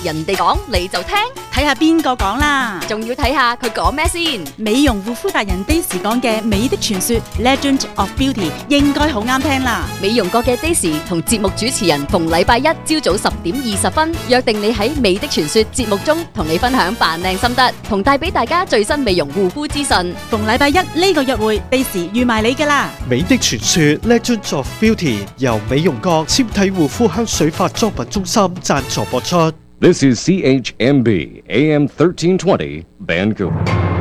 人哋講你就聽， 睇下邊個講啦， 仲要睇下佢講咩先。 美容護膚達人 Daisy 講嘅美的傳說 Legend of Beauty 應該好啱聽啦。 美容國嘅 Daisy 同節目主持人逢禮拜一朝早10:20約定你喺美的傳說節目中同你分享扮靚心得，同帶俾大家最新美容護膚資訊。 逢禮拜一呢個約會 Daisy 預埋你㗎啦。 美的傳說 Legend of Beauty 由美容國纖體護膚香水化妝品中心贊助播出。 This is CHMB AM 1320 Vancouver。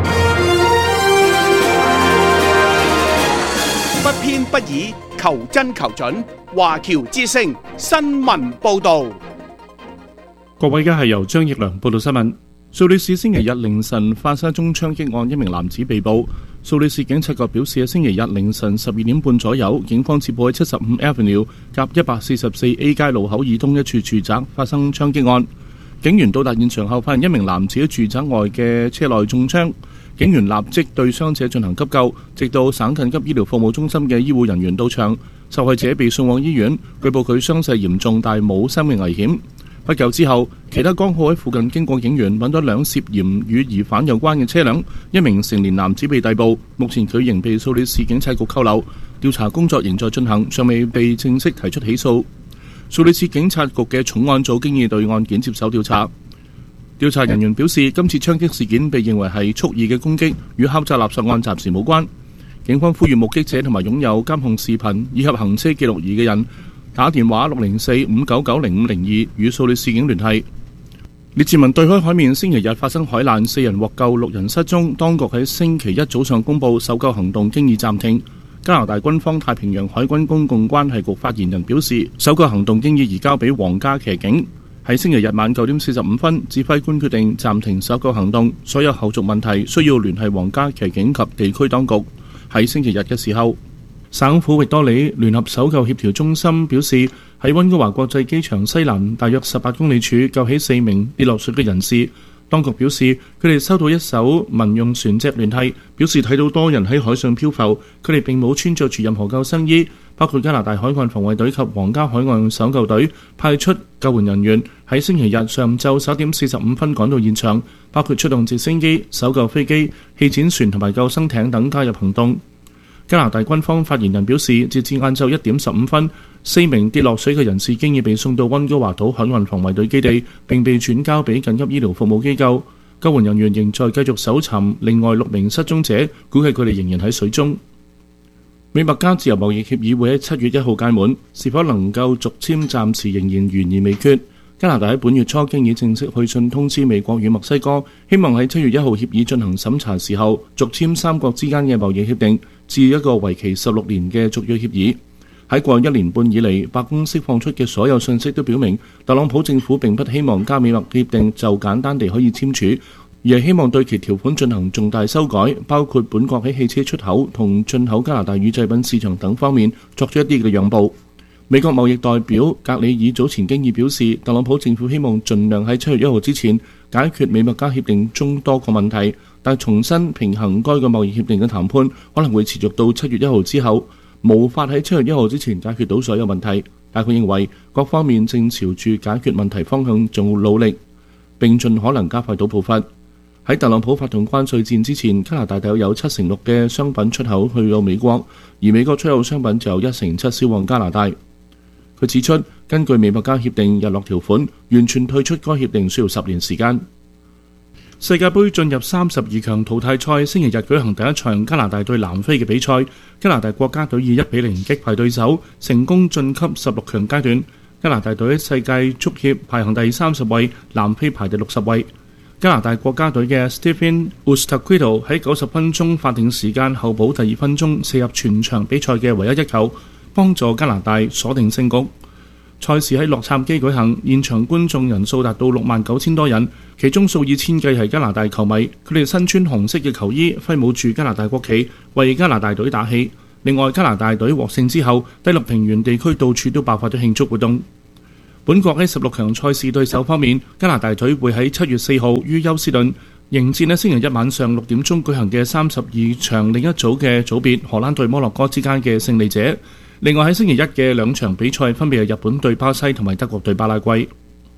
不偏不倚，求真求準。華僑之聲新聞報導。 各位，而家係由張奕良報道新聞。蘇黎世星期日凌晨發生一宗槍擊案，一名男子被捕。蘇黎世警察局表示，喺星期日凌晨12點半左右，警方接報喺75 Avenue 及144A 街路口以東一處住宅發生槍擊案。警員到達現場後，發現一名男子喺住宅外嘅車內中槍。警員立即對傷者進行急救，直到省緊急醫療服務中心嘅醫護人員到場，受害者被送往醫院。據報佢傷勢嚴重，但冇生命危險。不久之後，其他剛好喺附近經過警員揾到兩涉嫌與疑犯有關嘅車輛，一名成年男子被逮捕。目前佢仍被蘇黎世警察局扣留，調查工作仍在進行，尚未被正式提出起訴。蘇黎世警察局嘅重案組經已對案件接手調查。調查人員表示，今次槍擊事件被認為係蓄意嘅攻擊，與敲詐垃圾案暫時無關。警方呼籲目擊者同埋擁有監控視頻以及行車記錄儀嘅人打電話604-599-0502與蘇黎世警聯繫。列治文對開海面星期日發生海難，4人獲救，6人失蹤。當局喺星期一早上公佈搜救行動經已暫停。加拿大軍方太平洋海軍公共關係局發言人表示，搜救行動經已移交俾皇家騎警。喺星期日晚9點45分，指揮官決定暫停搜救行動，所有後續問題需要聯繫皇家騎警及地區當局。喺星期日嘅時候，省府域多里聯合搜救協調中心表示，喺溫哥華國際機場西南大約18公里處救起4名跌落水嘅人士。當局表示，佢哋收到一艘民用船隻聯繫，表示睇到多人喺海上漂浮，佢哋並冇穿着住任何救生衣。包括加拿大海岸防衛隊及皇家海岸搜救隊派出救援人員喺星期日上晝11點45分趕到現場，包括出動直升機、搜救飛機、氣墊船同埋救生艇等加入行動。加拿大軍方發言人表示，截至晏晝1點15分，4名跌落水嘅人士經已被送到溫哥華島海岸防衛隊基地，並被轉交俾緊急醫療服務機構。救援人員仍在繼續搜尋另外6名失蹤者，估計佢哋仍然喺水中。美墨加自由貿易協議會喺7月1號屆滿，是否能夠續簽暫時仍然懸而未決。加拿大喺本月初經已正式去信通知美國與墨西哥，希望喺7月1號協議進行審查時候續簽3國之間嘅貿易協定，至一個為期16年嘅續約協議。喺過去1年半以嚟，白宮釋放出嘅所有信息都表明，特朗普政府並不希望加美墨協定就簡單地可以簽署，而係希望對其條款進行重大修改，包括本國喺汽車出口同進口加拿大乳製品市場等方面作出一啲嘅讓步。美國貿易代表格里爾早前經已表示，特朗普政府希望盡量喺7月1號之前解決美墨加協定中多個問題，但重新平衡該個貿易協定嘅談判可能會持續到7月1號之後，無法喺7月1號之前解決到所有問題。但佢認為各方面正朝住解決問題方向做努力，並盡可能加快到步伐。喺特朗普發動關稅戰之前，加拿大大約有76%嘅商品出口去到美國，而美國出口商品就有1/7銷往加拿大。佢指出，根據美墨加協定日落條款，完全退出該協定需要10年時間。世界盃進入32強淘汰賽，星期日舉行第一場加拿大對南非嘅比賽。加拿大國家隊以1-0擊敗對手，成功晉級16強階段。加拿大隊喺世界足協排行第30位，南非排第60位。加拿大國家隊嘅 Stephen Ustaquito 喺90分鐘法定時間後補第2分鐘射入全場比賽嘅唯一一球，幫助加拿大鎖定勝局。賽事喺洛杉磯舉行，現場觀眾人數達到69,000多人，其中數以千計係加拿大球迷，佢哋身穿紅色嘅球衣，揮舞住加拿大國旗，為加拿大隊打氣。另外，加拿大隊獲勝之後，低陸平原地區到處都爆發咗慶祝活動。本國喺16強賽事對手方面，加拿大隊會喺7月4號於休斯頓迎戰喺星期一晚上6點鐘舉行嘅32場另一組嘅組別荷蘭對摩洛哥之間嘅勝利者。另外喺星期一嘅2場比賽分別係日本對巴西同埋德國對巴拉圭。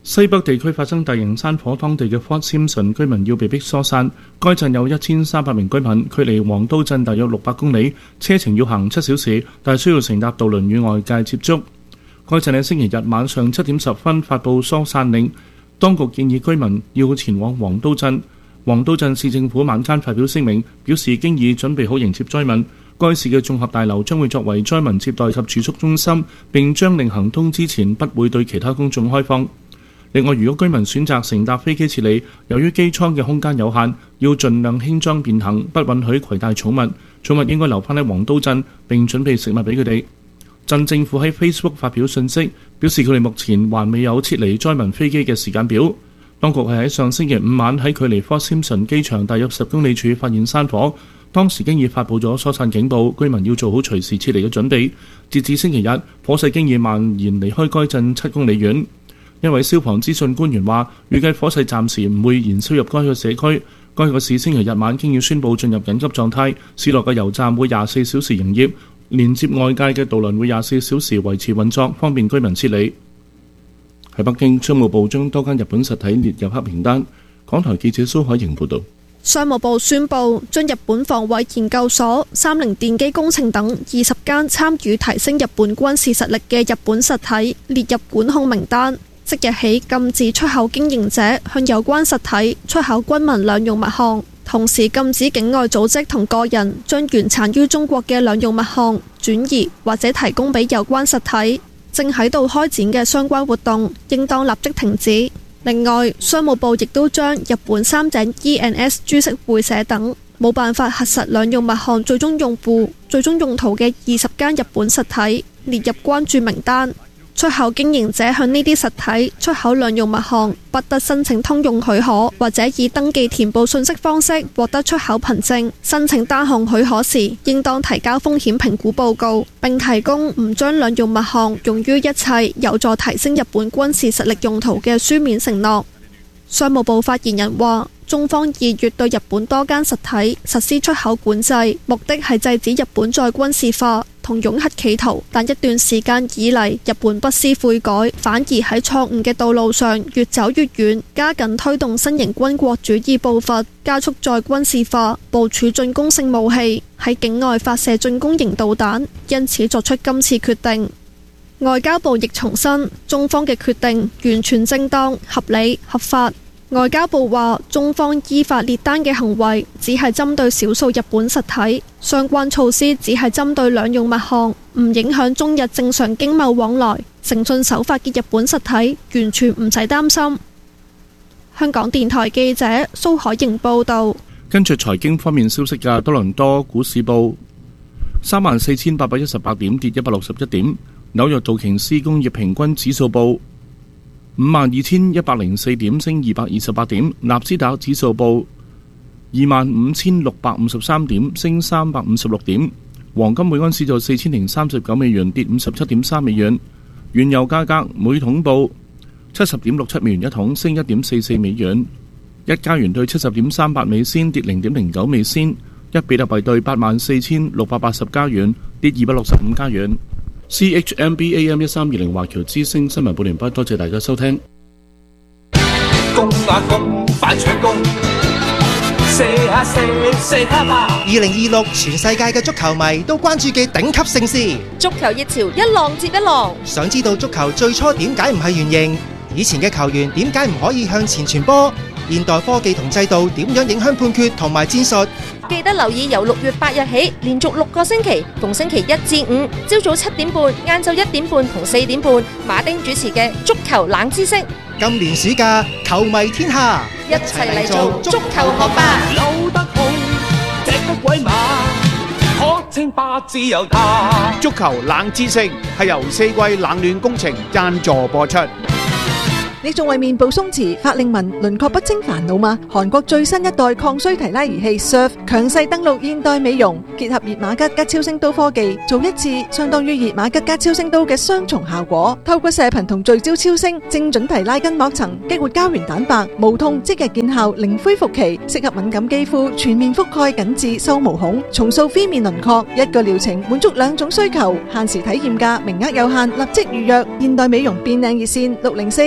西北地區發生大型山火，當地嘅 Fort Simpson 居民要被迫疏散。該鎮有1300名居民，距離黃刀鎮大約600公里，車程要行7小時，但需要乘搭渡輪與外界接觸。該鎮喺星期日晚上7點10分發布疏散令，當局建議居民要前往黃刀鎮。黃刀鎮市政府晚間發表聲明，表示已經已準備好迎接災民。該市嘅綜合大樓將會作為災民接待及住宿中心，並將令行通之前不會對其他公眾開放。另外，如果居民選擇乘搭飛機撤離，由於機艙嘅空間有限，要盡量輕裝便行，不允許攜帶寵物。寵物應該留返喺黃刀鎮，並準備食物俾佢哋。鎮政府喺 Facebook 發表信息，表示佢哋目前還未有撤離災民飛機嘅時間表。當局係喺上星期5晚喺距離 Fort Simpson 機場大約10公里處發現山火，當時經已發布咗疏散警報，居民要做好隨時撤離嘅準備。截至星期日，火勢經已蔓延離開該鎮7公里遠。一位消防資訊官員話，預計火勢暫時唔會燃燒入該個社區。該個市星期日晚經已宣布進入緊急狀態，市內嘅油站會24小時營業，連接外界嘅渡輪會24小時維持運作，方便居民撤離。喺北京，商務部將多間日本實體列入黑名單。港台記者蘇海瑩報導。 商務部宣布將日本防衛研究所、三菱電機工程等20間參與提升日本軍事實力嘅日本實體列入管控名單。即日起禁止出口經營者向有關實體出口軍民兩用物項，同時禁止境外組織同個人將原產於中國嘅兩用物項轉移或者提供俾有關實體。正喺度開展嘅相關活動應當立即停止。另外，商務部亦都將日本三井 E&S 株式會社等冇辦法核實兩用物項最終用戶、最終用途嘅20間日本實體列入關注名單。出口經營者向呢啲實體出口兩用物項，不得申請通用許可，或者以登記填報信息方式獲得出口憑證。申請單項許可時，應當提交風險評估報告，並提供唔將兩用物項用於一切有助提升日本軍事實力用途嘅書面承諾。商務部發言人話，中方2月對日本多間實體實施出口管制，目的係制止日本再軍事化同擁核企圖，但一段時間以嚟，日本不思悔改，反而喺錯誤嘅道路上越走越遠，加緊推動新型軍國主義步伐，加速再軍事化，部署進攻性武器，喺境外發射進攻型導彈，因此作出今次決定。外交部亦重申，中方嘅決定完全正當、合理、合法。外交部話，中方依法列單嘅行為只係針對少數日本實體，相關措施只係針對兩用物項，唔影響中日正常經貿往來。誠信守法嘅日本實體完全唔使擔心。香港電台記者蘇海瑩報導。 跟住財經方面消息嘅，多倫多股市報34,818點，跌161點。紐約道瓊斯工業平均指數報52,104點，升228點。納斯達克指數報25,653點，升356點。黃金每盎司就4,039美元，跌57.3美元。原油價格每桶報70.67美元一桶，升1.44美元。一加元對70.38美仙，跌0.09美仙。一比特幣對84,680加元，跌265加元。CHMB AM1320 華僑之聲新聞報完畢，多謝大家收聽。 公啊公，快搶攻！射下射，射他吧！2026全世界嘅足球迷都關注嘅頂級盛事， 足球熱潮一浪接一浪。 想知道足球最初點解唔係圓形？以前嘅球員點解唔可以向前傳波？現代科技同制度點樣影響判決同埋戰術？ 記得留意由6月8日起，連續6個星期，逢星期1至5，朝早7點半、晏晝1點半同4點半，馬丁主持嘅足球冷知識。 今年暑假，球迷天下， 一齊嚟做足球學霸。 扭得好，隻得鬼馬，可稱霸自由他。 足球冷知識係由四季冷暖工程贊助播出。 你仲為面部鬆弛、法令紋、輪廓不清煩惱嗎？韓國最新一代抗衰提拉儀器 Surf 強勢登陸現代美容，結合熱瑪吉加超聲刀科技，做一次相當於熱瑪吉加超聲刀嘅雙重效果。透過射頻同聚焦超聲，精準提拉筋膜層，激活膠原蛋白，無痛即日見效，零恢復期，適合敏感肌膚，全面覆蓋緊致收毛孔，重塑飛面輪廓。一個療程滿足兩種需求，限時體驗價，名額有限，立即預約。現代美容變靚熱線60427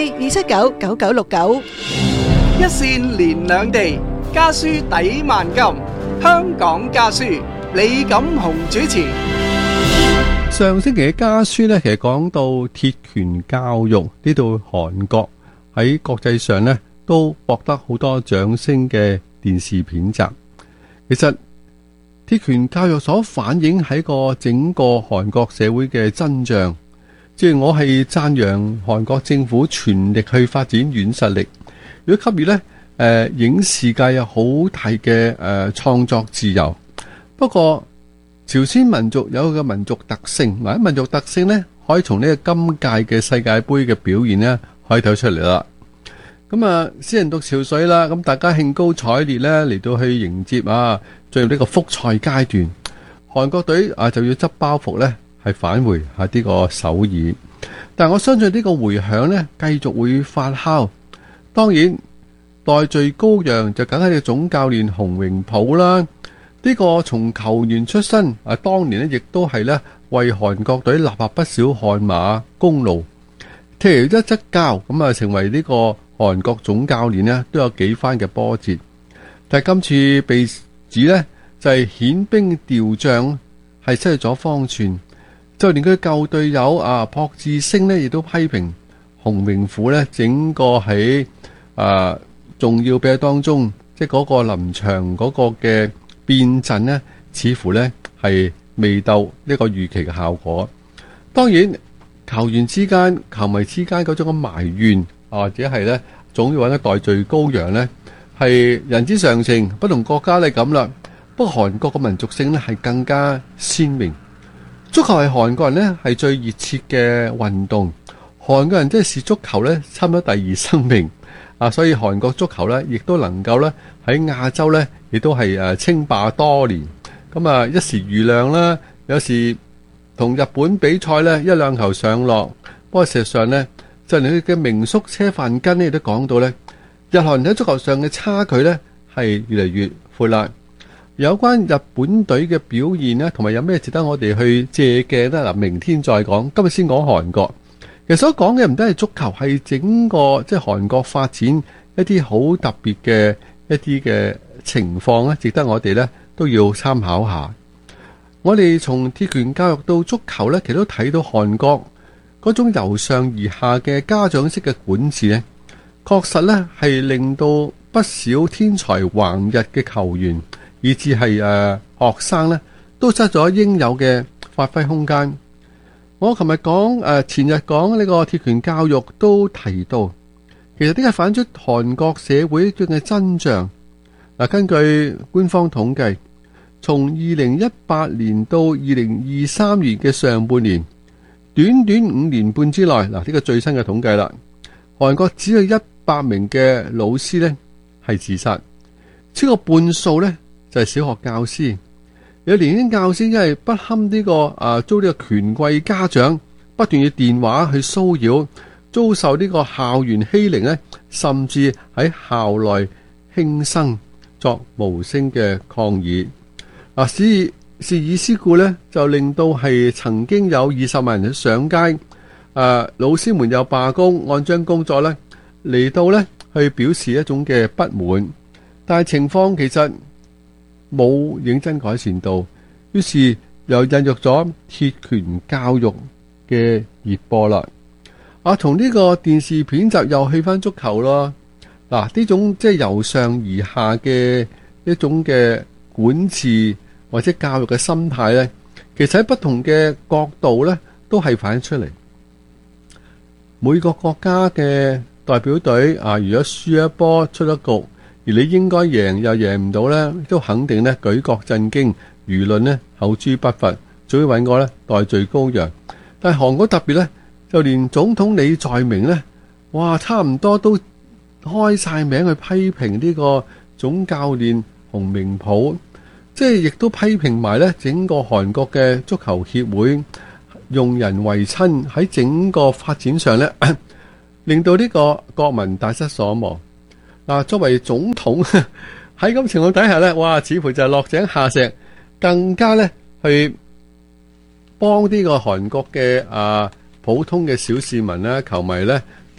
999999。 一線連兩地，家書抵萬金。香港家書，李錦雄主持。 上星期嘅家書呢，其實講到鐵拳教育呢度，韓國喺國際上呢都獲得好多掌聲嘅電視片集。其實鐵拳教育所反映喺個整個韓國社會嘅真相，即係我係讚揚韓國政府全力去發展軟實力，如果給予呢影視界有好大嘅創作自由。不過朝鮮民族有個民族特性，嗱，民族特性呢可以從呢個今屆嘅世界盃嘅表現呢可以睇出嚟啦。咁啊，詩人讀潮水啦，咁大家興高采烈咧嚟到去迎接進入呢個複賽階段。韓國隊就要執包袱咧，係返回呢個首爾。但我相信呢個回響咧繼續會發酵。當然代罪羔羊就梗係你總教練洪榮普啦。呢個從球員出身當年咧亦都係咧為韓國隊立下不少汗馬功勞。踢一則教咁成為呢個韓國總教練呢都有幾番嘅波折。但係今次被指呢就係遣兵調將，係失去咗方寸。就連佢舊隊友朴智星呢亦都批評洪榮虎呢整個喺重要比賽當中，即係嗰個臨場嗰個嘅變陣呢，似乎呢係未到呢個預期嘅效果。當然球員之間、球迷之間嗰種嘅埋怨，或者係呢總要揾一代罪羔羊呢，係人之常情。不同國家都係咁啦。不過韓國嘅民族性呢係更加鮮明。足球係韓國人呢係最熱切嘅運動。韓國人真係視足球呢差唔多第二生命。所以韓國足球呢亦都能夠呢喺亞洲呢亦都係稱霸多年。咁一時瑜亮啦，有時同日本比賽呢一兩球上落。不過事實上呢，就連佢嘅名宿車範根呢亦都講到呢，日韓喺足球上嘅差距呢係越嚟越闊啦。有關日本隊嘅表現呢，同埋有咩值得我哋去借鏡呢？嗱，明天再講。今日先講韓國。其實所講嘅唔單係足球，係整個即係韓國發展一啲好特別嘅一啲嘅情況咧，值得我哋咧都要參考下。我哋從鐵拳教育到足球咧，其實都睇到韓國嗰種由上而下嘅家長式嘅管治咧，確實咧係令到不少天才橫溢嘅球員，以至係學生咧，都失咗應有嘅發揮空間。我琴日講前日講呢個鐵拳教育都提到，其實呢個反映出韓國社會嘅真相。根據官方統計，從2018年到2023年嘅上半年，短短5年半之內，呢個最新嘅統計啦，韓國只有100名嘅老師呢係自殺，超過半數呢就係小學教師。有年輕教師因為不堪呢個遭呢個權貴家長不斷嘅電話去騷擾，遭受呢個校園欺凌呢，甚至喺校內輕生作無聲嘅抗議。事已事故呢，就令到係曾經有20萬人上街，老師們又罷工，按章工作呢嚟到呢去表示一種嘅不滿，但係情況其實冇認真改善到，於是又引入咗鐵拳教育嘅熱播啦。從呢個電視片集又去翻足球咯。呢種即係由上而下嘅一種嘅管治或者教育嘅心態呢，其實喺不同嘅角度呢都係反映出嚟。每個國家嘅代表隊如果輸一波出咗局，而你應該贏又贏唔到呢，都肯定呢舉國震驚，輿論呢口誅筆伐，早已揾過呢代罪羔羊。但係韓國特別呢，就連總統李在明呢，哇，差唔多都開晒名去批評呢個總教練洪明普，即係亦都批評埋呢整個韓國嘅足球協會用人唯親，喺整個發展上呢，令到呢個國民大失所望。作為總統喺咁情況底下呢，哇，似乎就係落井下石，更加呢去幫呢個韓國嘅普通嘅小市民啦、球迷呢，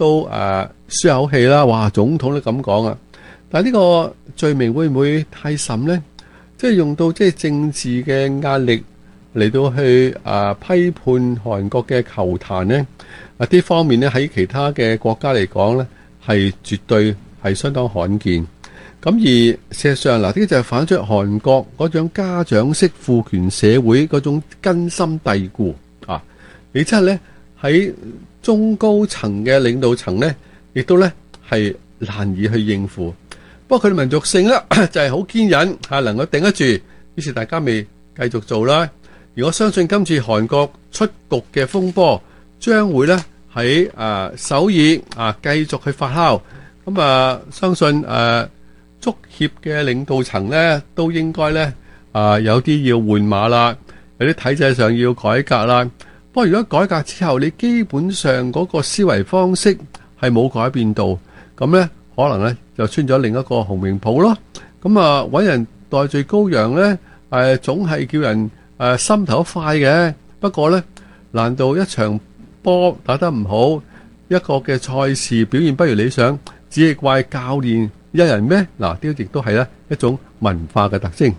都舒口氣啦。哇，總統都咁講啊！但係呢個罪名會唔會太甚呢？即係用到即係政治嘅壓力嚟到去批判韓國嘅球壇呢？呢方面呢，喺其他嘅國家嚟講呢，係絕對係相當罕見。咁而事實上嗱，呢個就係反映出韓國嗰種家長式父權社會嗰種根深蒂固啊！而且咧喺中高層嘅領導層咧，亦都咧係難以去應付。不過佢哋民族性咧就係好堅忍嚇，能夠頂得住，於是大家咪繼續做啦。而我相信今次韓國出局嘅風波將會咧喺首爾繼續去發酵。咁相信足協嘅領導層咧都應該咧有啲要換馬啦，有啲體制上要改革啦。不過如果改革之後，你基本上嗰個思維方式係冇改變到，咁咧可能咧就出咗另一個洪明甫咯。咁揾人代罪羔羊咧，總係叫人心頭快嘅。不過咧，難道一場波打得唔好，一個嘅賽事表現不如理想，只係怪教練一人咩？嗱，呢個亦都係咧一種文化嘅特徵。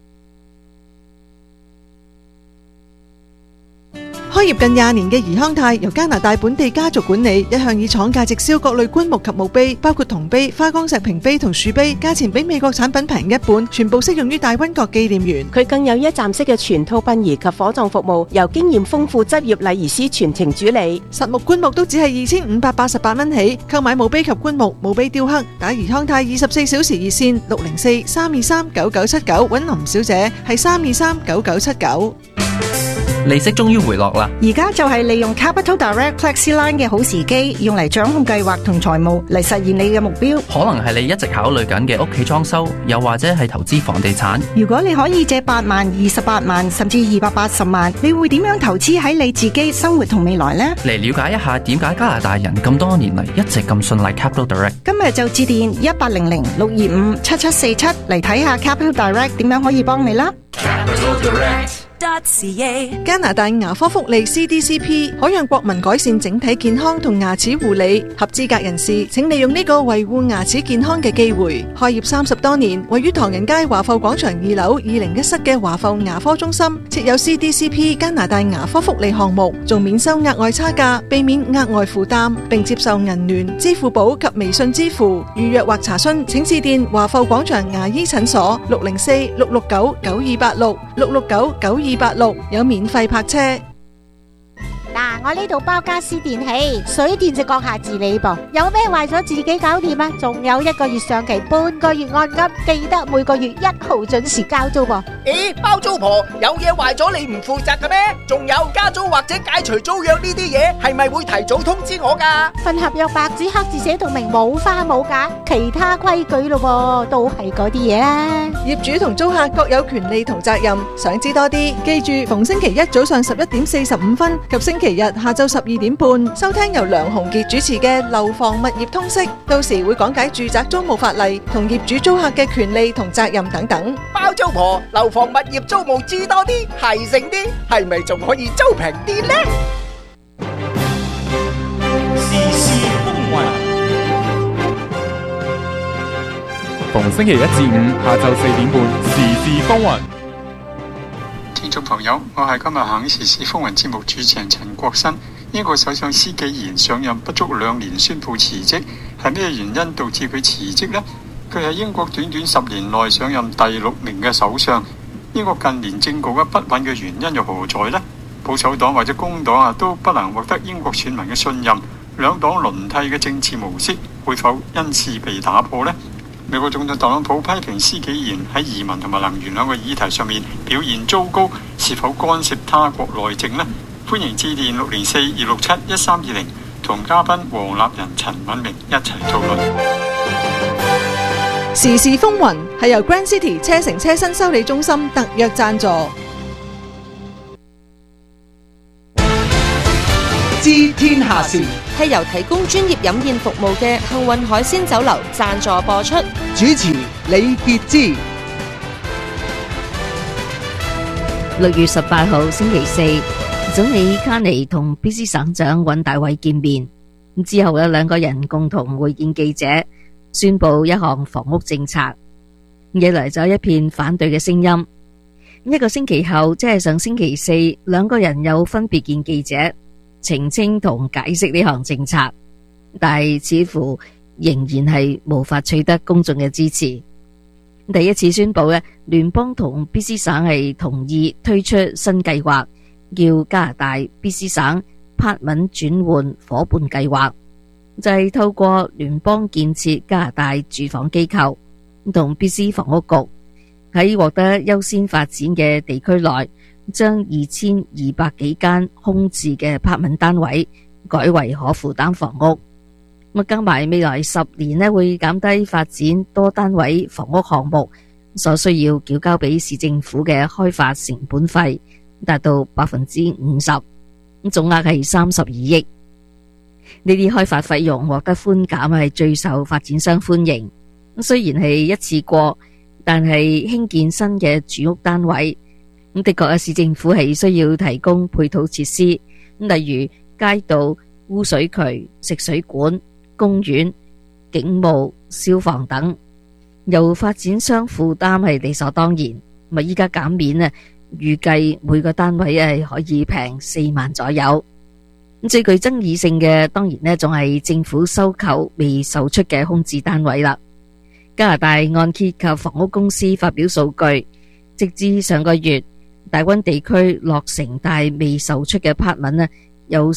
開業近20年嘅怡康泰由加拿大本地家族管理，一向以廠價直銷各類棺木及墓碑，包括銅碑、花崗石屏碑同樹碑，價錢比美國產品平一半，全部適用於大溫國紀念園。 佢更有一站式嘅全套殯儀及火葬服務，由經驗豐富執業禮儀師全程主理。 實木棺木都只係2588蚊起，購買墓碑及棺木、墓碑雕刻，打怡康泰24小時熱線604-323-9979，揾林小姐係323-9979。 利息終於回落啦！ 而家就係利用 Capital Direct Flexiline 嘅好時機，用嚟掌控計劃同財務，嚟實現你嘅目標。 可能係你一直考慮緊嘅屋企裝修，又或者係投資房地產。 如果你可以借8萬、28萬，甚至280萬，你會點樣投資喺你自己生活同未來呢？ 嚟了解一下點解加拿大人咁多年嚟一直咁信賴 Capital Direct。 今日就致電1800-625-7747嚟睇下 Capital Direct 點樣可以幫你啦。 加拿大牙科福利 CDCP 可讓國民改善整體健康同牙齒護理，合資格人士請利用呢個維護牙齒健康嘅機會。開業30多年，位於唐人街華埠廣場2樓201室嘅華埠牙科中心設有 CDCP 加拿大牙科福利項目，仲免收額外差價，避免額外負擔，並接受銀聯、支付寶及微信支付。預約或查詢請致電華埠廣場牙醫診所604-669-9286 669-9286，有免費泊車。 嗱，我呢度包家私電器，水電就閣下自理噃。有咩壞咗自己搞掂啊？仲有1個月上期，半個月按金，記得每個月1號準時交租噃。 咦，包租婆有嘢壞咗你唔負責嘅咩？仲有加租或者解除租約呢啲嘢，係咪會提早通知我㗎？ 份合約白紙黑字寫到明，冇花冇假，其他規矩咯，都係嗰啲嘢啦。 業主同租客各有權利同責任，想知多啲，記住逢星期一早上11點45分及星期日下晝12點半，收聽由梁鴻傑主持嘅《樓房物業通識》，到時會講解住宅租務法例同業主租客嘅權利同責任等等。 包租婆樓房物業租務知多啲，係醒啲，係咪仲可以租平啲呢？ 時事風雲，逢星期1至5下晝4點半，時事風雲。 聽眾朋友，我係今日行時事風雲節目主持人陳國新。英國首相施紀賢上任不足2年宣布辭職，係咩原因導致佢辭職呢？佢係英國短短10年內上任第6名嘅首相。英國近年政局不穩嘅原因又何在呢？保守黨或者工黨都不能獲得英國選民嘅信任，兩黨輪替嘅政治模式會否因此被打破呢？美國總統特朗普批評施紀賢喺移民同埋能源2個議題上面表現糟糕，是否干涉他國內政呢？歡迎致電604-267-1320，同嘉賓黃立仁、陳敏明一齊討論。 時事風雲係由 Grand City 車城車新修理中心特約贊助。 知天下事係由提供專業飲宴服務嘅幸運海鮮酒樓贊助播出。 主持李傑之。 6月18號星期四，總理卡尼同 BC 省長尹大偉見面。 之後兩個人共同會見記者，宣布一項房屋政策，惹來咗一片反對嘅聲音。一個星期後，即係上星期四，兩個人又分別見記者，澄清同解釋呢項政策，但係似乎仍然係無法取得公眾嘅支持。第一次宣布聯邦同 BC 省係同意推出新計劃，叫加拿大 BC 省柏文轉換夥伴計劃，就係透過聯邦建設加拿大住房機構同 BC 房屋局喺獲得優先發展嘅地區內，將2200幾間空置嘅柏文單位改為可負擔房屋。咁加埋未來10年會減低發展多單位房屋項目所需要繳交俾市政府嘅開發成本費，達到 50%， 總額係32億。呢啲開發費用獲得寬減係最受發展商歡迎。雖然係一次過，但係興建新嘅住屋單位，的確市政府係需要提供配套設施，例如街道、污水渠、食水管、公園、警務、消防等，由發展商負擔係理所當然。咪依家減免預計每個單位係可以平4萬左右。最具爭議性嘅當然仲係政府收購未售出嘅空置單位啦。加拿大按揭及房屋公司發表數據，直至上個月，大溫地區落成但未售出嘅柏文有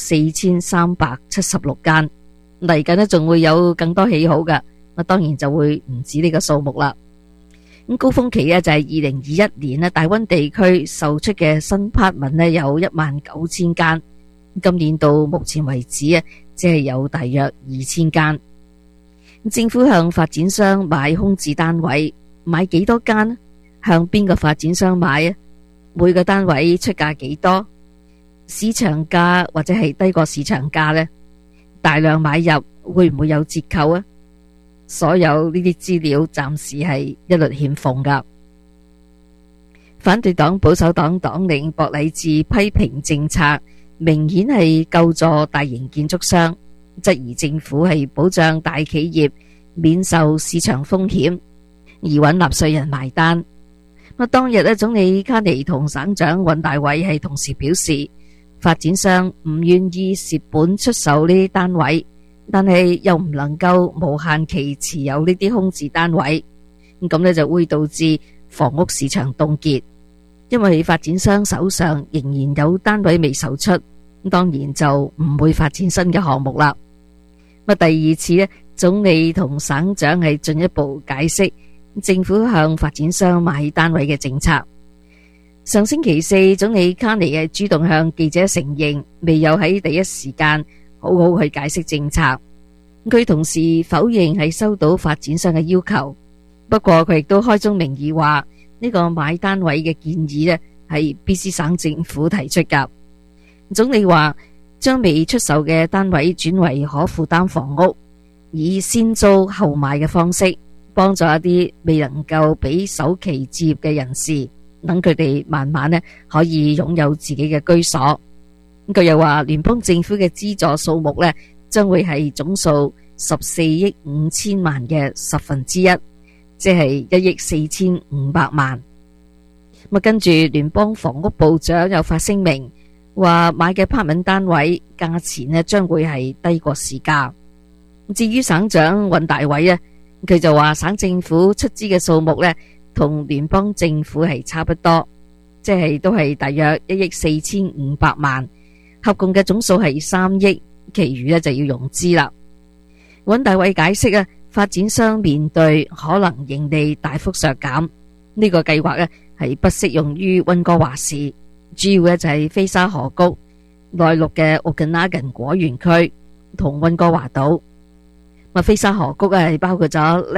4376間，嚟緊仲會有更多起好㗎，當然就會唔止呢個數目啦。咁高峰期就係2021年大溫地區售出嘅新柏文有19000間，今年到目前為止只係有大約2000間。政府向發展商買空置單位，買幾多間？向邊個發展商買？每個單位出價幾多？市場價或者係低過市場價呢？大量買入會唔會有折扣啊？所有呢啲資料暫時係一律欠奉噶。反對黨保守黨黨領博禮治批評政策明顯係救助大型建築商，質疑政府係保障大企業免受市場風險，而揾納稅人埋單。當日總理卡尼同省長尹大偉係同時表示，發展商唔願意蝕本出售呢啲單位，但係又唔能夠無限期持有呢啲空置單位，咁就會導致房屋市場凍結，因為發展商手上仍然有單位未售出，當然就唔會發展新嘅項目啦。第二次總理同省長係進一步解釋政府向發展商買單位嘅政策。上星期四，總理卡尼係主動向記者承認未有喺第一時間好好去解釋政策，佢同時否認係收到發展商嘅要求。不過佢亦都開宗明義話呢個買單位嘅建議係 BC 省政府提出噶。總理話將未出售嘅單位轉為可負擔房屋，以先租後買嘅方式幫助一啲未能夠俾首期置業嘅人士，等佢哋慢慢可以擁有自己嘅居所。佢又話聯邦政府嘅資助數目將會係總數14億5千萬嘅1/10，即係1億4500萬。跟住聯邦房屋部長又發聲明話買嘅柏文單位價錢將會係低過市價。至於省長尹大偉佢就話省政府出資嘅數目同聯邦政府係差不多，即係都係大約1億4500萬，合共嘅總數係3億，其餘就要融資啦。尹大偉解釋發展商面對可能盈利大幅削減，呢個計劃係不適用於溫哥華市，主要就係菲沙河谷、內陸嘅 Okanagan 果園區同溫哥華島。菲沙河谷係包括咗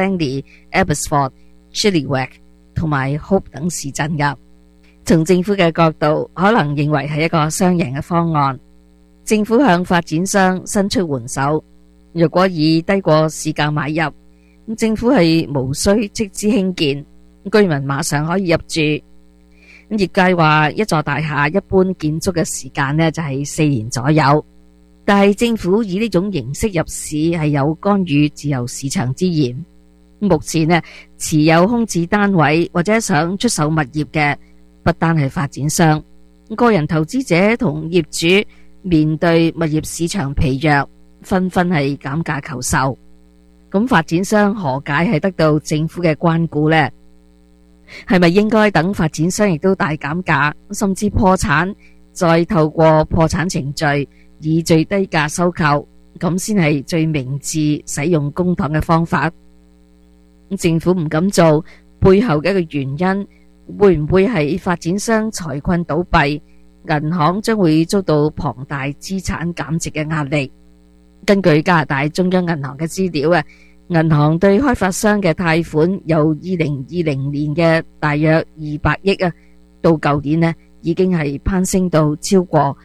Langley、Abbotsford、Chilliwack 同埋 Hope 等市鎮噶。從政府嘅角度，可能認為係一個雙贏嘅方案。政府向發展商伸出援手，若果以低過市價買入，政府係無需斥資興建，居民馬上可以入住。業界話一座大廈一般建築嘅時間就係4年左右。 但係政府以呢種形式入市係有干預自由市場之嫌。目前呢，持有空置單位或者想出售物業嘅，不單係發展商，個人投資者同業主面對物業市場疲弱，紛紛係減價求售。咁發展商何解係得到政府嘅關顧呢？係咪應該等發展商亦都大減價，甚至破產，再透過破產程序以最低價收購，咁先係最明智使用公帑嘅方法？政府唔敢做，背後嘅一個原因，會唔會係發展商財困倒閉，銀行將會遭到龐大資產減值嘅壓力？根據加拿大中央銀行嘅資料啊，銀行對開發商嘅貸款由2020年嘅大約200億啊，到舊年呢已經係攀升到超過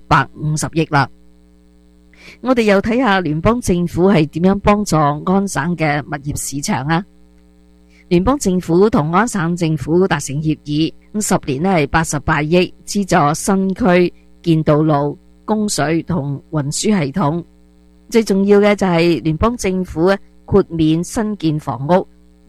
750億啦。我哋又睇下聯邦政府係點樣幫助安省嘅物業市場啊。聯邦政府同安省政府達成協議，10年呢係88億，資助新區建道路、供水同運輸系統。最重要嘅就係聯邦政府豁免新建房屋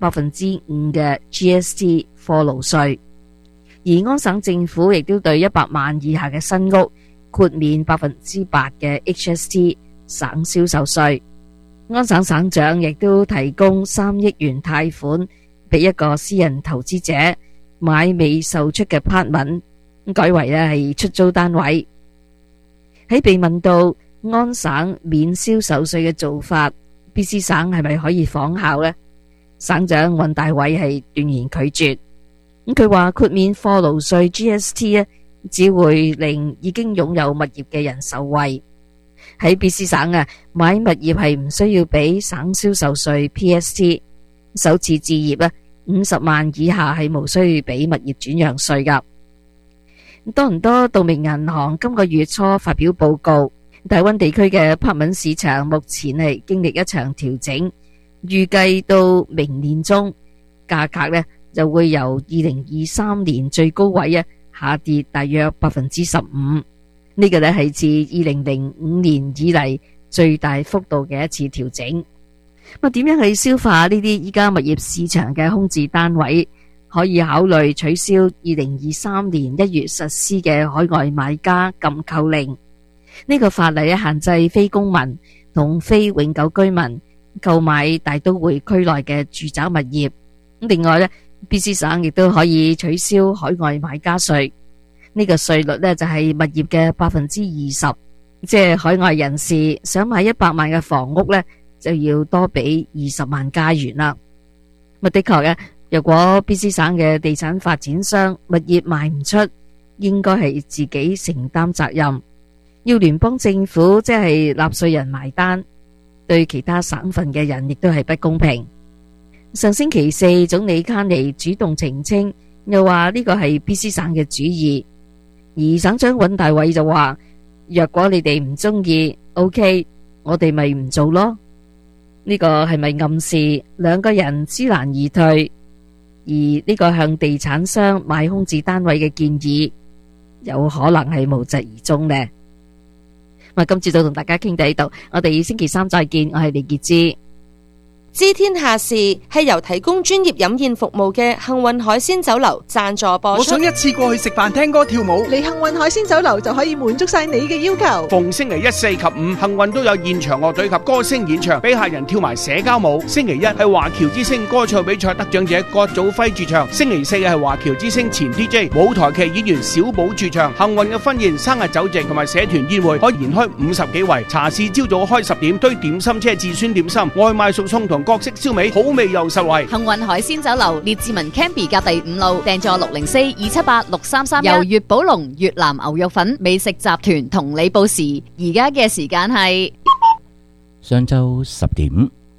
5%嘅 GST 貨路稅，而安省政府亦都對100萬以下嘅新屋豁免8%嘅 HST 省銷售稅。安省省長亦都提供3億元貸款俾一個私人投資者買未售出嘅 apartment，改為係出租單位。喺被問到安省免銷售稅嘅做法，BC 省係咪可以仿效呢？省長尹大偉係斷言拒絕。佢話豁免貨路稅 GST 只會令已經擁有物業嘅人受惠。喺 BC 省買物業係唔需要俾省銷售稅 PST， 首次置業50萬以下係無需要俾物業轉讓稅噶。多倫多道明銀行今個月初發表報告，大溫地區嘅 apartment 市場目前係經歷一場調整，預計到明年中價格就會由2023年最高位下跌大約15%，呢個係自2005年以嚟最大幅度嘅一次調整。點樣去消化呢啲依家物業市場嘅空置單位？可以考慮取消2023年1月實施嘅海外買家禁購令。呢個法例限制非公民同非永久居民購買大都會區內嘅住宅物業。另外BC 省亦都可以取消海外買家稅。呢個稅率就係物業嘅20%，即係海外人士想買100萬嘅房屋就要多俾20萬加元啦。的確若果 BC 省嘅地產發展商物業賣唔出，應該係自己承擔責任，要聯邦政府即係納稅人埋單，對其他省份嘅人亦都係不公平。上星期四，總理卡尼主動澄清，又話呢個係 BC 省嘅主意，而省長尹大偉就話，若果你哋唔中意 ，OK， 我哋咪唔做咯。呢個係咪暗示兩個人知難而退？而呢個向地產商買空置單位嘅建議，有可能係無疾而終呢？今朝早同大家傾到呢度，我哋星期三再見。我係李潔芝。 知天下事係由提供專業飲宴服務嘅幸運海鮮酒樓贊助播出。 我想一次過去食飯、聽歌、跳舞， 嚟幸運海鮮酒樓就可以滿足晒你嘅要求。 逢星期一、4及5，幸運都有現場樂隊及歌星演唱，俾客人跳埋社交舞。星期一係華僑之星歌唱比賽得獎者郭祖輝駐唱，星期四係華僑之星前 DJ 舞台劇演員小寶駐唱。幸運嘅婚宴、生日酒席同埋社團宴會可以延開50幾圍。茶市朝早開10點，堆點心車至酸點心，外賣熟餸同各式燒味，好味又實惠。 幸運海鮮酒樓列治文 Campy 隔第5路，訂座604-278-6331。由粵寶龍越南牛肉粉美食集團同你報時，而家嘅時間係上晝10點。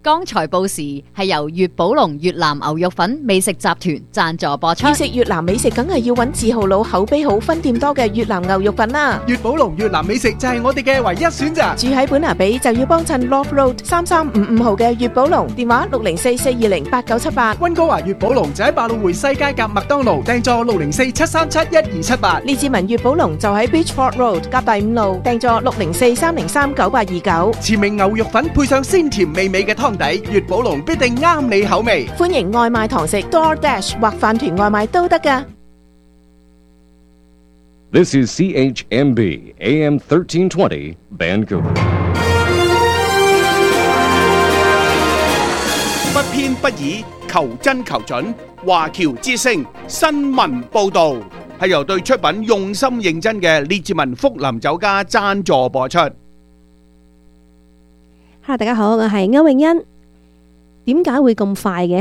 剛才報時係由粵寶龍越南牛肉粉美食集團贊助播出。 要食越南美食，梗係要揾自豪佬口碑好、分店多嘅越南牛肉粉啦。 粵寶龍越南美食就係我哋嘅唯一選擇。 住喺本拿比就要幫襯 Love Road 3355號嘅粵寶龍，電話604-420-8978。 溫哥華粵寶龍就喺百老匯西街夾麥當勞，訂座604-737-1278。 列治文粵寶龍就喺 Beachford Road 夾第5路，訂座604-303-9829。 馳名牛肉粉配上鮮甜美味嘅湯底，粵寶龍必定啱你口味。 歡迎外賣堂食 DoorDash 或飯團外賣都得㗎。 This is CHMB AM 1320 Vancouver. 不偏不倚，求真求準。華僑之聲新聞報導係由對出品用心認真嘅列治文福林酒家贊助播出。 Hello， 大家好，我係歐永欣。點解會咁快嘅？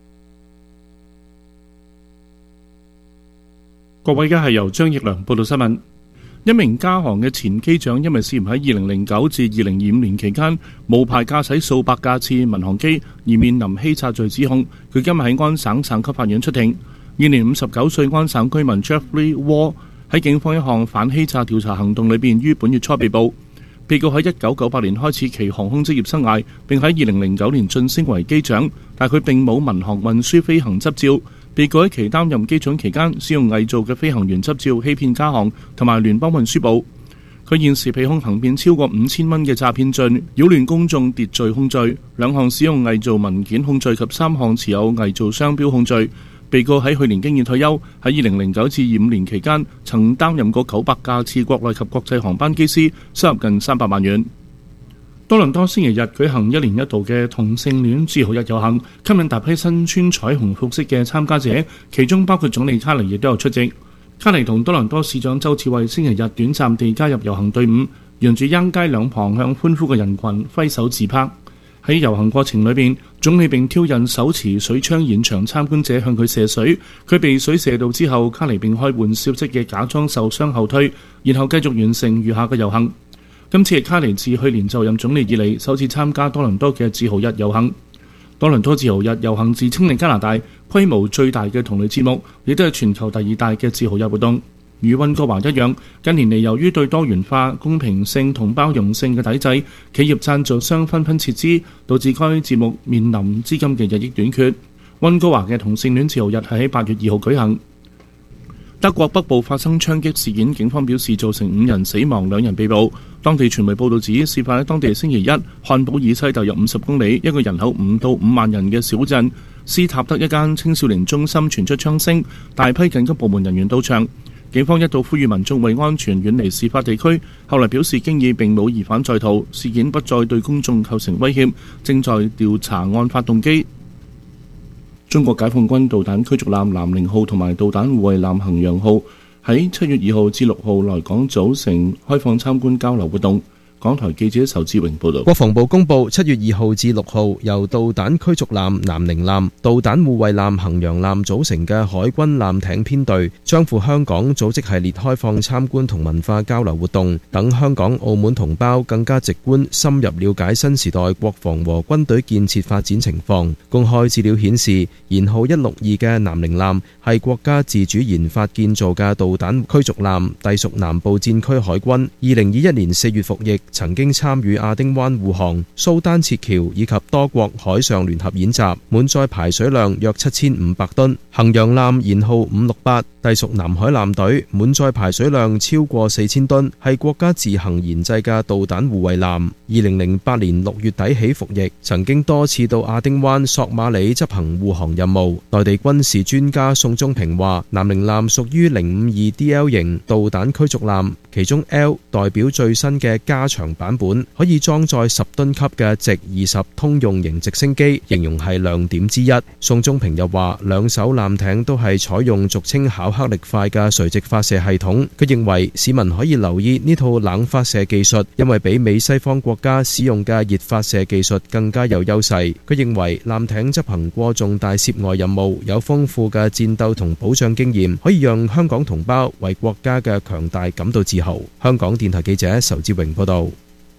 各位，而家係由張奕良報道新聞。一名加航嘅前機長因為涉嫌喺2009至2025年期間無牌駕駛數百架次民航機而面臨欺詐罪指控，佢今日喺安省省級法院出庭。現年59歲安省居民 Jeffrey Wall 喺警方一項反欺詐調查行動裏邊於本月初被捕。被告喺1998年開始其航空職業生涯，並喺2009年晉升為機長，但佢並冇民航運輸飛行執照。被告喺其擔任機長期間，使用偽造嘅飛行員執照欺騙加航同埋聯邦運輸部。佢現時被控行騙超過5000蚊嘅詐騙罪、擾亂公眾秩序控罪、2項使用偽造文件控罪及3項持有偽造商標控罪。被告喺去年經已退休，喺2009至25年期間曾擔任過900架次國內及國際航班機師，收入近300萬元。多倫多星期日舉行1年1度嘅同性戀自豪日遊行，吸引大批身穿彩虹服飾嘅參加者，其中包括總理卡尼亦都有出席。卡尼同多倫多市長周志偉星期日短暫地加入遊行隊伍，沿住央街兩旁向歡呼嘅人群揮手自拍。喺遊行過程裏邊，總理並挑釁手持水槍現場參觀者向佢射水，佢被水射到之後，卡尼並開玩笑式嘅假裝受傷後退，然後繼續完成餘下嘅遊行。今次係卡尼自去年就任總理以嚟首次參加多倫多嘅自豪日遊行。多倫多自豪日遊行自稱係加拿大規模最大嘅同類節目，亦都係全球第2大嘅自豪日活動。與溫哥華一樣，近年嚟由於對多元化、公平性同包容性嘅體制，企業贊助商紛紛撤資，導致該節目面臨資金嘅日益短缺。溫哥華嘅同性戀自豪日係喺8月2號舉行。德國北部發生槍擊事件，警方表示造成5人死亡，2人被捕。當地傳媒報道指，事發喺當地星期一，漢堡以西大約50公里，一個人口5到5萬人嘅小鎮斯塔德一間青少年中心傳出槍聲，大批緊急部門人員到場。警方一度呼籲民眾為安全遠離事發地區，後來表示經已並冇疑犯在逃，事件不再對公眾構成威脅，正在調查案發動機。中國解放軍導彈驅逐艦南寧號同埋導彈護衛艦衡陽號喺7月2號至6號來港組成開放參觀交流活動。港台記者仇志榮報道。 國防部公布7月2號至6號由導彈驅逐艦南寧艦、導彈護衛艦衡陽艦組成嘅海軍艦艇編隊，將赴香港組織系列開放參觀同文化交流活動，等香港、澳門同胞更加直觀深入了解新時代國防和軍隊建設發展情況。公開資料顯示，舷號162嘅南寧艦係國家自主研發建造嘅導彈驅逐艦，隸屬南部戰區海軍。2021年4月服役，曾經參與亞丁灣護航、蘇丹撤僑以及多國海上聯合演習，滿載排水量約7500噸。衡陽艦舷號568，隸屬南海艦隊，滿載排水量超過4000噸，係國家自行研製嘅導彈護衛艦。2008年6月底起服役，曾經多次到亞丁灣、索馬里執行護航任務。內地軍事專家宋忠平話，南寧艦屬於052DL 型導彈驅逐艦，其中 L 代表最新嘅加長版本，可以裝載10噸級嘅直20通用型直升機，形容係亮點之一。宋忠平又話，兩艘艦艇都係採用俗稱巧克力快嘅垂直發射系統。佢認為市民可以留意呢套冷發射技術，因為比美西方國家使用嘅熱發射技術更加有優勢。佢認為艦艇執行過重大涉外任務，有豐富嘅戰鬥同保障經驗，可以讓香港同胞為國家嘅強大感到自豪。香港電台記者仇志榮報道。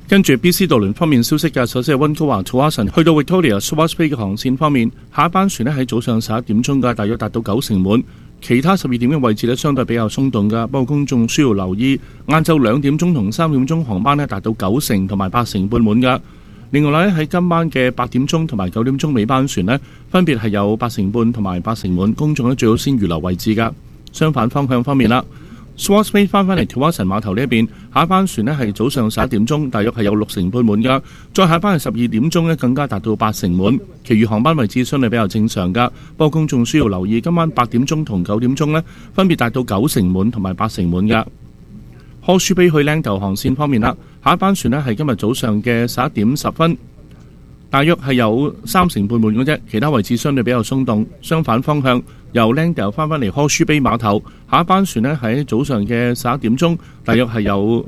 跟住 BC 渡輪方面消息嘅，首先係溫哥華 Tsawwassen 去到 Victoria Swartz Bay 嘅航線方面，下一班船呢喺早上11點鐘嘅，大約達到90%滿。其他12點嘅位置呢，相對比較鬆動嘅，不過公眾需要留意，晏晝2點鐘同3點鐘航班呢達到90%同埋80%半滿嘅。另外呢，喺今晚嘅8點鐘同埋9點鐘尾班船呢，分別係有80%半同埋80%滿，公眾呢最好先預留位置㗎。相反方向方面啦，Swartz Bay 翻嚟 Tsawwassen 碼頭呢一邊，下一班船呢係早上11點鐘，大約係有60%半滿㗎。再下一班係12點鐘呢，更加達到80%滿。其餘航班位置相對比較正常㗎，不過公眾需要留意，今晚8點鐘同9點鐘呢，分別達到90%滿同埋80%滿㗎。Horseshoe Bay 去 Langdale 航線方面啦，下一班船呢係今日早上嘅11點10分，大約係有30%半滿嘅啫，其他位置相對比較鬆動。相反方向，由 Langdale 翻嚟 Horseshoe Bay 碼頭，下一班船呢喺早上嘅11點鐘，大約係有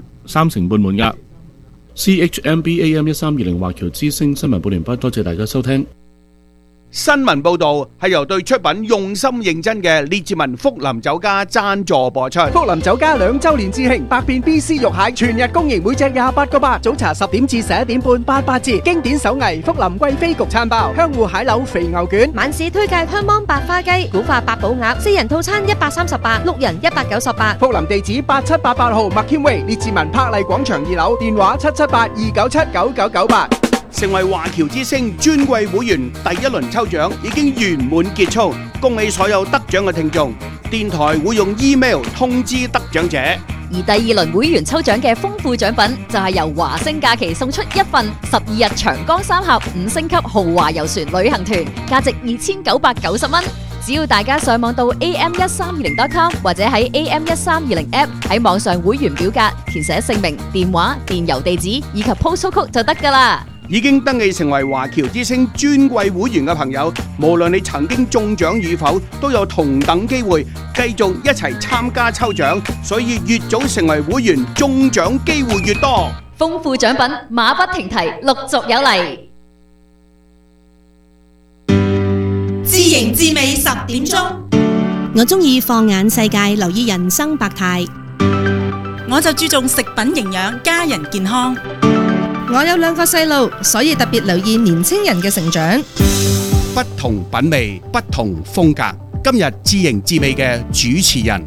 30%半滿㗎。CHMB AM 1320華僑之聲新聞報完畢，多謝大家收聽。 新聞報道係由對出品用心認真嘅列治文福林酒家贊助播出。 福林酒家2週年致慶，百變 BC 肉蟹全日供應，每隻28個8，早茶10點至11點半88折。經典手藝福林貴妃焗餐包、香芋蟹柳肥牛卷， 晚市推介香芒白花雞、古法八寶鴨，4人套餐138，6人198。 福林地址8788號麥謙威列治文柏麗廣場2樓，電話778-297-9998。 成為華僑之聲尊貴會員第一輪抽獎已經圓滿結束，恭喜所有得獎嘅聽眾。電台會用 email 通知得獎者。 而第2輪會員抽獎嘅豐富獎品就係由華星假期送出一份12日長江三峽5星級豪華遊船旅行團，價值2990蚊。只要大家上網到 am1320.com 或者喺 am1320 app 喺網上會員表格填寫姓名、電話、電郵地址以及 postal code 就得㗎啦。 已經登記成為華僑之聲尊貴會員嘅朋友，無論你曾經中獎與否，都有同等機會繼續一齊參加抽獎，所以越早成為會員，中獎機會越多。 豐富獎品馬不停蹄，陸續有嚟。 自營自味10點鐘，我中意放眼世界，留意人生百態。我就注重食品營養，家人健康。我有2個細路，所以特別留意年青人嘅成長。 不同品味，不同風格。今日自營自味嘅主持人。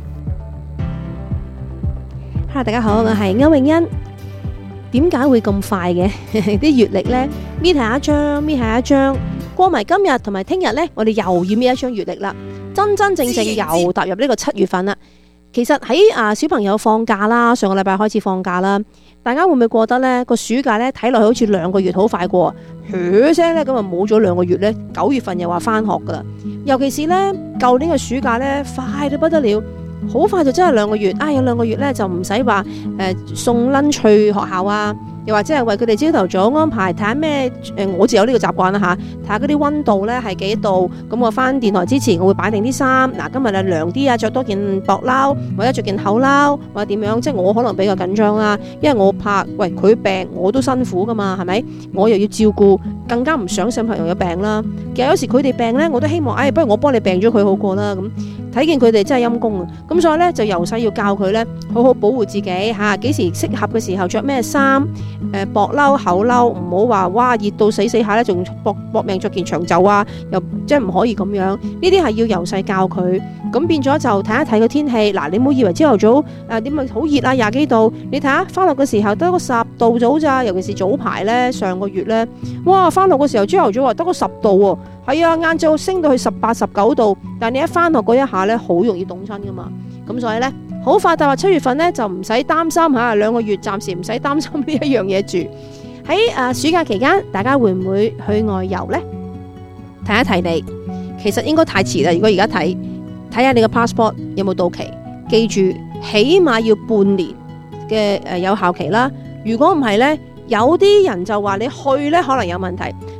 Hello， 大家好，我係歐詠欣。點解會咁快嘅？啲月曆呢，搣下一張，搣下一張，過埋今日同埋聽日呢，我哋又要搣一張月曆啦。真真正正又踏入呢個7月份啦。其實喺小朋友放假啦，上個禮拜開始放假啦，大家會唔會覺得呢個暑假呢睇落去好似2個月好快過，噓聲呢咁啊冇咗2個月呢，9月份又話返學噶啦。尤其是呢舊年嘅暑假呢，快到不得了，好快就真係2個月。有2個月呢，就唔使話送 lunch 去學校啊，又或者係為佢哋朝頭早安排睇下咩我就有呢個習慣啦嚇，睇下嗰啲溫度呢係幾度，咁我返電台之前我會擺定啲衫，嗱今日啊涼啲啊，着多件薄褸或者着件厚褸或者點樣，即係我可能比較緊張啦，因為我怕佢病我都辛苦噶嘛，係咪？我又要照顧，更加唔想小朋友有病啦。其實有時佢哋病呢，我都希望不如我幫你病咗佢好過啦咁。睇見佢哋真係陰功啊，咁所以呢，就由細要教佢呢，好好保護自己嚇，幾時適合嘅時候着咩衫，薄褸厚褸，唔好話哇熱到死下呢，仲搏命着件長袖啊，又即係唔可以咁樣。呢啲係要由細教佢，咁變咗就睇一睇個天氣。嗱，你唔好以為朝頭早點啊好熱啊20幾度，你睇下翻學嘅時候得個10度早咋，尤其是早排呢，上個月呢，哇翻學嘅時候朝頭早得個10度喎。係啊，晏晝升到去18、19度，但你一翻學嗰一下呢，好容易凍親噶嘛。咁所以呢，好快踏入7月份呢，就唔使擔心嚇，2個月暫時唔使擔心呢一樣嘢住。喺暑假期間，大家會唔會去外遊呢？提一提你，其實應該太遲啦。如果而家睇下你個 passport 有冇到期，記住起碼要半年嘅有效期啦。如果唔係呢，有啲人就話你去呢可能有問題。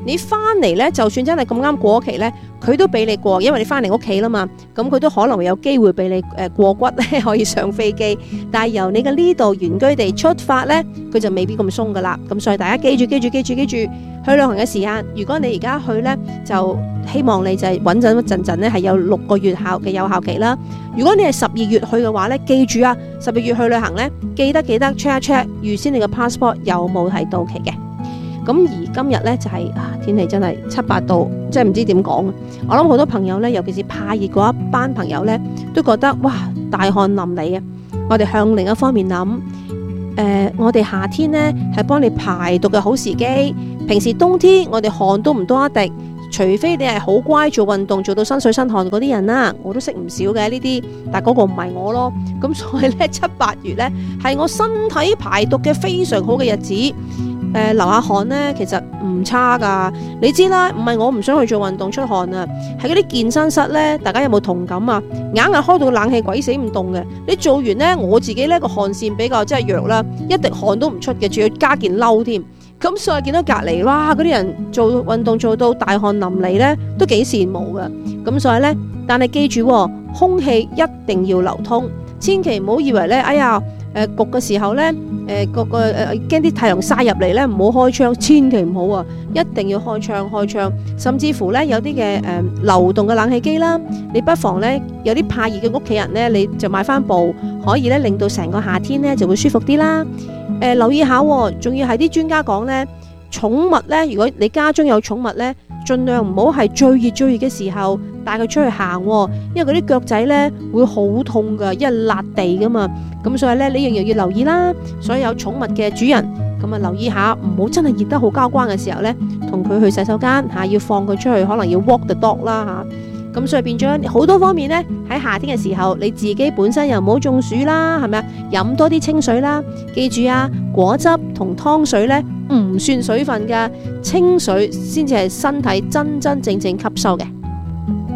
你翻嚟呢，就算真係咁啱過期呢，佢都俾你過，因為你翻嚟屋企啦嘛，咁佢都可能會有機會俾你過骨咧，可以上飛機。但係由你嘅呢度原居地出發呢，佢就未必咁鬆噶啦。咁所以大家記住，去旅行嘅時間，如果你而家去呢，就希望你就係穩陣一陣呢，係有6個月嘅有效期啦。如果你係12月去嘅話呢，記住啊，12月去旅行呢，記得 check 一 check 預先你嘅 passport 有冇係到期嘅。咁而今日呢，就係天氣真係7、8度，即係唔知點講。我諗好多朋友呢，尤其是怕熱嗰一班朋友呢，都覺得哇大汗淋漓啊！我哋向另一方面諗，我哋夏天呢係幫你排毒嘅好時機。平時冬天我哋汗都唔多一滴，除非你係好乖做運動做到身水身汗嗰啲人啦，我都識唔少嘅呢啲，但嗰個唔係我咯。咁所以呢7、8月呢，係我身體排毒嘅非常好嘅日子。流下汗呢，其實唔差噶。你知啦，唔係我唔想去做運動出汗啊，喺嗰啲健身室呢，大家有冇同感啊？硬係開到冷氣鬼死唔凍嘅。你做完呢，我自己呢個汗腺比較真係弱啦，一滴汗都唔出嘅，仲要加件褸添。咁所以見到隔籬哇嗰啲人做運動做到大汗淋漓呢，都幾羨慕噶。咁所以呢，但係記住，空氣一定要流通，千祈唔好以為呢，哎呀焗嘅時候呢，驚啲太陽曬入嚟呢，唔好開窗，千祈唔好啊！一定要開窗，甚至乎呢，有啲嘅流動嘅冷氣機啦，你不妨呢，有啲怕熱嘅屋企人呢，你就買翻部，可以呢，令到成個夏天呢就會舒服啲啦。留意下，仲要係啲專家講呢，寵物呢，如果你家中有寵物呢，盡量唔好係最熱嘅時候帶佢出去行，因為嗰啲腳仔呢會好痛噶，因為辣地噶嘛。咁所以呢，你樣樣要留意啦。所以有寵物嘅主人咁啊，留意下，唔好真係熱得好交關嘅時候呢，同佢去洗手間要放佢出去，可能要 walk the dog 啦。咁所以變咗好多方面呢，喺夏天嘅時候，你自己本身又唔好中暑啦，係咪啊？飲多啲清水啦，記住啊，果汁同湯水呢唔算水分噶，清水先至係身體真真正正吸收嘅。